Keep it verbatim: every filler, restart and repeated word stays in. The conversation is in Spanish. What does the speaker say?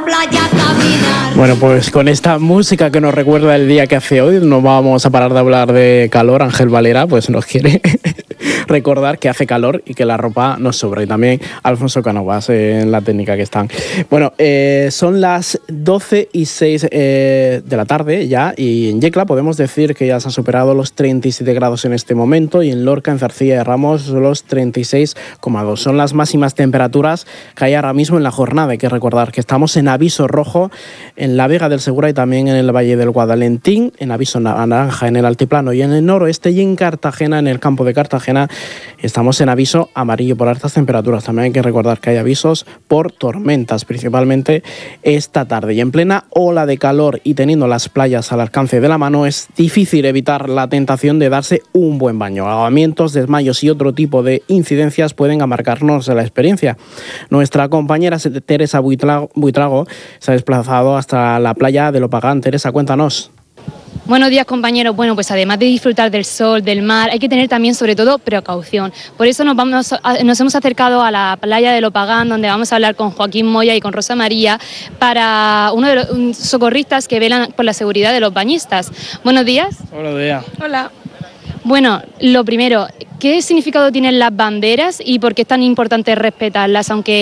playa a caminar. Bueno, pues con esta música que nos recuerda el día que hace hoy, no vamos a parar de hablar de calor. Ángel Valera pues nos quiere recordar que hace calor y que la ropa nos sobra. Y también Alfonso Cánovas eh, en la técnica que están. Bueno, eh, son las doce y seis eh, de la tarde ya, y en Yecla podemos decir que ya se han superado los treinta y siete grados en este momento, y en Lorca, en Zarcilla de Ramos, los treinta y seis coma dos. Son las máximas temperaturas que hay ahora mismo en la jornada. Hay que recordar que estamos en aviso rojo en la Vega del Segura y también en el Valle del Guadalentín, en aviso naranja en el altiplano y en el noroeste, y en Cartagena, en el campo de Cartagena, estamos en aviso amarillo por altas temperaturas. También hay que recordar que hay avisos por tormentas, principalmente esta tarde. Y en plena ola de calor y teniendo las playas al alcance de la mano, es difícil evitar la tentación de darse un buen baño. Ahogamientos, desmayos y otro tipo de incidencias pueden amargarnos la experiencia. Nuestra compañera Teresa Buitrago se ha desplazado hasta la playa de Lopagán. Teresa, cuéntanos. Buenos días, compañeros. Bueno, pues además de disfrutar del sol, del mar, hay que tener también, sobre todo, precaución. Por eso nos, vamos a, nos hemos acercado a la playa de Lopagán, donde vamos a hablar con Joaquín Moya y con Rosa María, para uno de los un, socorristas que velan por la seguridad de los bañistas. Buenos días. Buenos días. Hola. Bueno, lo primero, ¿qué significado tienen las banderas y por qué es tan importante respetarlas, aunque